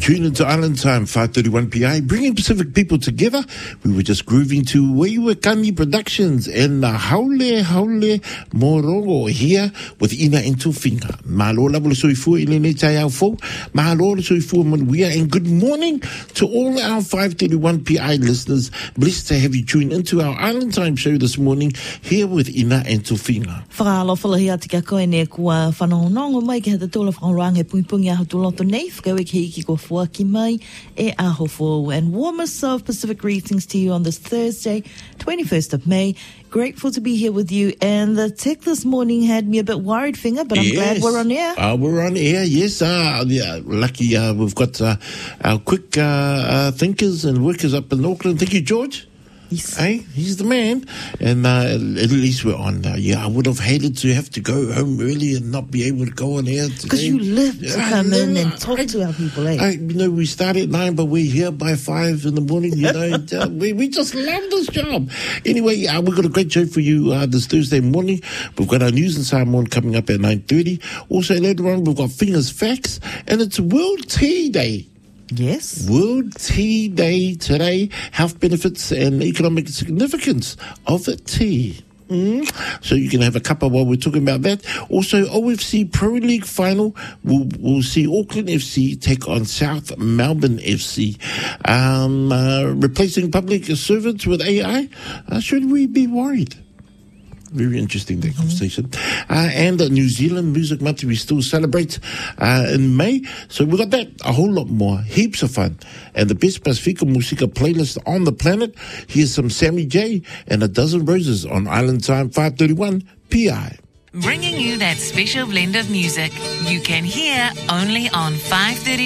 tune into Island Time, 5:31 PI, bringing Pacific people together. We were just grooving to Waiwakani Productions and Haole Haole Morogo here with Ina and Tufinga. Mahalo labula soifu ilene tayau fo. Mahalo soifu manuia, and good morning to all our 5:31 PI listeners. Blessed to have you tune into our Island Time show this morning here with Ina and Tufinga. Whakaalofala hea tika koe ne kua whanonongo mai ki hata tōla whanrange puipungi aho tūloto nei, whakawek hei ki kua fuaki mai e aho fo. And warmest of Pacific greetings to you on this Thursday, 21st of May. Grateful to be here with you. And the tech this morning had me a bit worried, Finger, but I'm glad we're on air. We're on air, yes. Lucky we've got our quick thinkers and workers up in Auckland. Thank you, George. Yes. Hey, he's the man. And at least we're on. I would have hated to have to go home early and not be able to go on air today. Because you live to come in and talk to our people, eh? We start at 9, but we're here by 5 in the morning, we just love this job. Anyway, we've got a great show for you this Thursday morning. We've got our news and Samoan coming up at 9:30. Also, later on, we've got Fingers Facts, and it's World Tea Day. Yes. World Tea Day today. Health benefits and economic significance of tea. So you can have a cuppa while we're talking about that. Also, OFC Pro League final. We'll see Auckland FC take on South Melbourne FC. Replacing public servants with AI. Should we be worried? Very interesting, that conversation. And New Zealand Music Month, we still celebrate in May. So we've got that, a whole lot more, heaps of fun. And the best Pacifica Musica playlist on the planet. Here's some Sammy J and A Dozen Roses on Island Time 5:31 PI. Bringing you that special blend of music you can hear only on 5:30.